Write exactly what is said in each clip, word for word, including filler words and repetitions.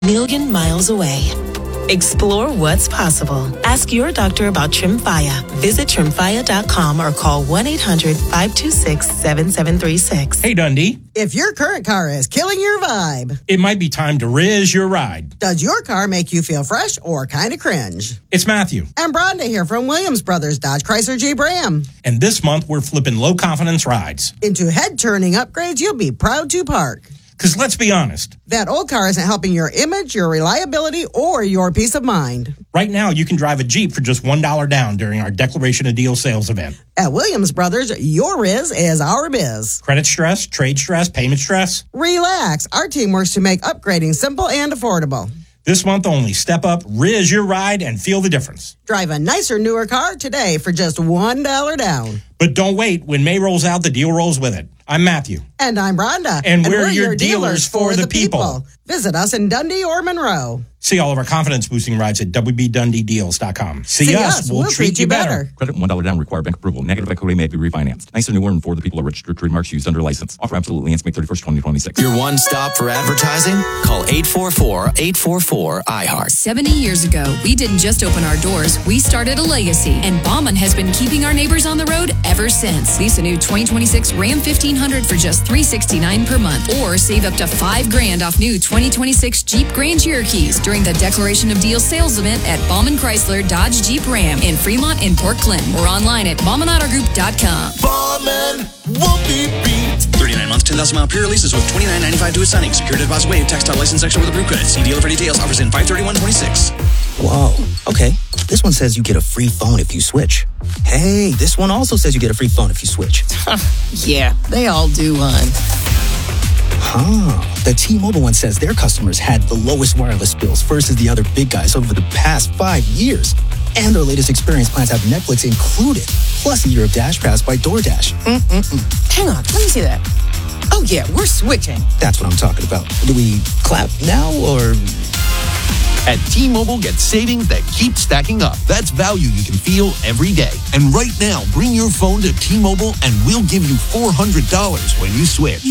million miles away. Explore what's possible. Ask your doctor about Tremfya. Visit tremfya dot com or call one eight hundred five two six seven seven three six. Hey, Dundee. If your current car is killing your vibe, it might be time to Riz your ride. Does your car make you feel fresh or kind of cringe? It's Matthew. And Rhonda here from Williams Brothers Dodge Chrysler Jeep Ram. And this month, we're flipping low-confidence rides into head-turning upgrades you'll be proud to park. Because let's be honest. That old car isn't helping your image, your reliability, or your peace of mind. Right now, you can drive a Jeep for just one dollar down during our Declaration of Deal sales event. At Williams Brothers, your Riz is our biz. Credit stress, trade stress, payment stress. Relax. Our team works to make upgrading simple and affordable. This month only, step up, Riz your ride, and feel the difference. Drive a nicer, newer car today for just one dollar down. But don't wait. When May rolls out, the deal rolls with it. I'm Matthew. And I'm Rhonda. And, and we're, we're your dealers, dealers for the people. people. Visit us in Dundee or Monroe. See all of our confidence-boosting rides at w b dundee deals dot com. See, See us, us, we'll, we'll treat, treat you better. better. Credit one dollar down, require bank approval. Negative equity may be refinanced. Nice and newer and for the people are registered trademarks used under license. Offer absolutely ends May thirty-first, twenty twenty-six. Your one stop for advertising? Call eight four four, eight four four, I heart. seventy years ago, we didn't just open our doors, we started a legacy. And Bauman has been keeping our neighbors on the road ever since. Lease a new twenty twenty-six Ram fifteen hundred for just three hundred sixty-nine dollars per month. Or save up to five grand off new twenty twenty-six Jeep Grand Cherokees during the Declaration of Deal sales event at Bauman Chrysler Dodge Jeep Ram in Fremont and Port Clinton. Or online at bauman auto group dot com. Bauman won't be beat. thirty-nine months, ten thousand mile pure leases with twenty-nine ninety-five to a signing. Secure deposit waive. Tax title license section with approved credit. See dealer for details. Offers in five thirty-one twenty-six. Whoa. Okay. This one says you get a free phone if you switch. Hey, this one also says you get a free phone if you switch. Yeah, they all do, hon. Huh. The T-Mobile one says their customers had the lowest wireless bills versus the other big guys over the past five years. And their latest experience plans have Netflix included, plus a year of Dash Pass by DoorDash. Mm-mm-mm. Hang on, let me see that. Oh, yeah, we're switching. That's what I'm talking about. Do we clap now or... At T-Mobile, get savings that keep stacking up. That's value you can feel every day. And right now, bring your phone to T-Mobile and we'll give you four hundred dollars when you switch.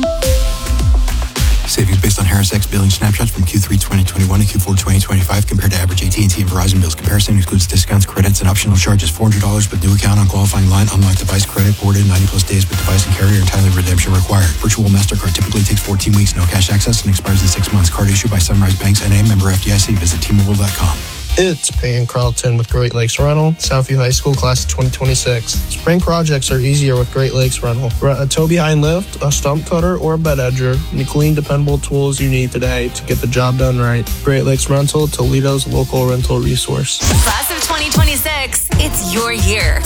Savings based on Harris X billing snapshots from Q three twenty twenty-one to Q four twenty twenty-five compared to average A T and T and Verizon bills. Comparison includes discounts, credits, and optional charges. four hundred dollars with new account on qualifying line. Unlocked device credit. Boarded ninety plus days with device and carrier. Entirely redemption required. Virtual MasterCard typically takes fourteen weeks. No cash access and expires in six months. Card issued by Sunrise Banks N A. Member F D I C. Visit T Mobile dot com. It's Payne Carlton with Great Lakes Rental, Southview High School Class of twenty twenty-six. Spring projects are easier with Great Lakes Rental. Rent a tow behind lift, a stump cutter, or a bed edger, and the clean, dependable tools you need today to get the job done right. Great Lakes Rental, Toledo's local rental resource. Class of twenty twenty-six, it's your year.